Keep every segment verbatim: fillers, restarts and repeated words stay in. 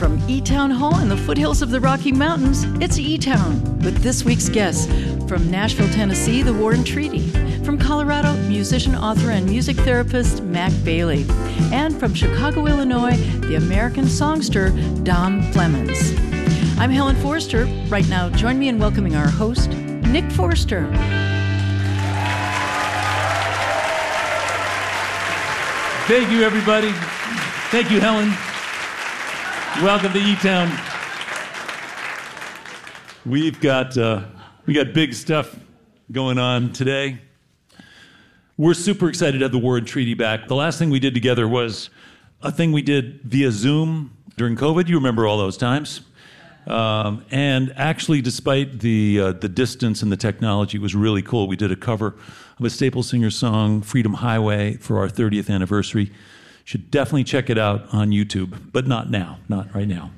From E-Town Hall in the foothills of the Rocky Mountains, it's E-Town with this week's guests. From Nashville, Tennessee, the War and Treaty. From Colorado, musician, author, and music therapist Mac Bailey. And from Chicago, Illinois, the American songster Don Flemons. I'm Helen Forster. Right now, join me in welcoming our host, Nick Forster. Thank you, everybody. Thank you, Helen. Welcome to E-Town. We've got uh, we got big stuff going on today. We're super excited to have the War and Treaty back. The last thing we did together was a thing we did via Zoom during COVID. You remember all those times. Um, and actually, despite the uh, the distance and the technology, it was really cool. We did a cover of a Staple Singers song, Freedom Highway, for our thirtieth anniversary. Should definitely check it out on YouTube, but not now, not right now.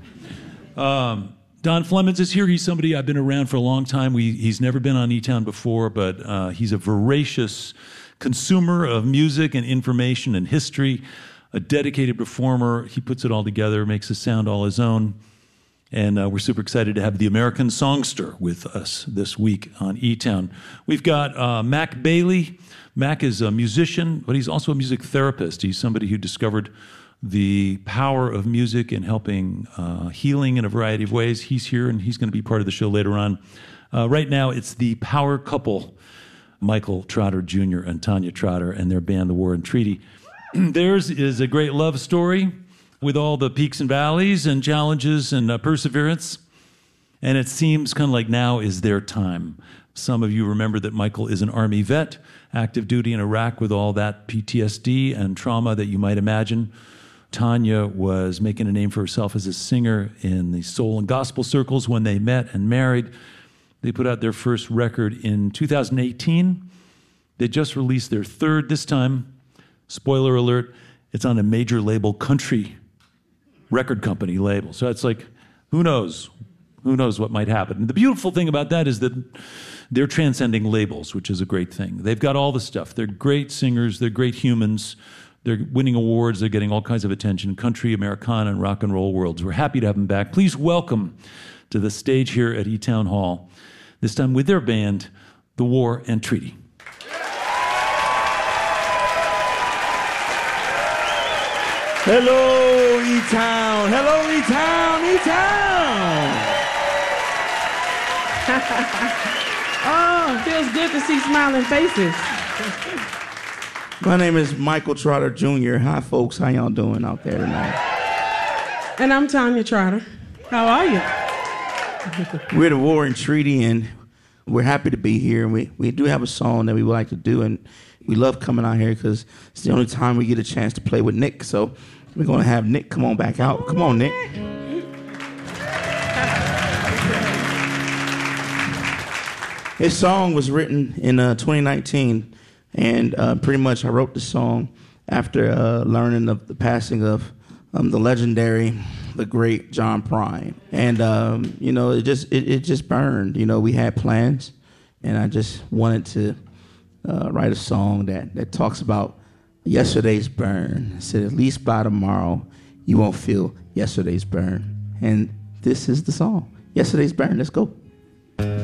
Um, Don Flemons is here. He's somebody I've been around for a long time. We, he's never been on E-Town before, but uh, he's a voracious consumer of music and information and history, a dedicated performer. He puts it all together, makes it sound all his own. And uh, we're super excited to have the American songster with us this week on E-Town. We've got uh, Mac Bailey. Mac is a musician, but he's also a music therapist. He's somebody who discovered the power of music in helping uh, healing in a variety of ways. He's here, and he's going to be part of the show later on. Uh, right now, it's the power couple, Michael Trotter Junior and Tanya Trotter, and their band, The War and Treaty. Theirs is a great love story with all the peaks and valleys and challenges and uh, perseverance. And it seems kind of like now is their time. Some of you remember that Michael is an Army vet, active duty in Iraq with all that P T S D and trauma that you might imagine. Tanya was making a name for herself as a singer in the soul and gospel circles when they met and married. They put out their first record in two thousand eighteen. They just released their third this time. Spoiler alert, it's on a major label, country record company label. So it's like, who knows? Who knows what might happen? And the beautiful thing about that is that they're transcending labels, which is a great thing. They've got all the stuff. They're great singers. They're great humans. They're winning awards. They're getting all kinds of attention, country, Americana, and rock and roll worlds. We're happy to have them back. Please welcome to the stage here at E-Town Hall, this time with their band, The War and Treaty. Hello, E-Town. Hello, E-Town. E-Town. Oh, it feels good to see smiling faces. My name is Michael Trotter Junior Hi, folks. How y'all doing out there tonight? And I'm Tanya Trotter. How are you? We're the War and Treaty, and we're happy to be here. And we, we do have a song that we would like to do, and we love coming out here because it's the only time we get a chance to play with Nick. So we're going to have Nick come on back out. Come on, Nick. His song was written in uh, twenty nineteen, and uh, pretty much I wrote the song after uh, learning of the passing of um, the legendary, the great John Prine. And, um, you know, it just it, it just burned. You know, we had plans, and I just wanted to uh, write a song that, that talks about yesterday's burn. I said, at least by tomorrow, you won't feel yesterday's burn. And this is the song, Yesterday's Burn. Let's go.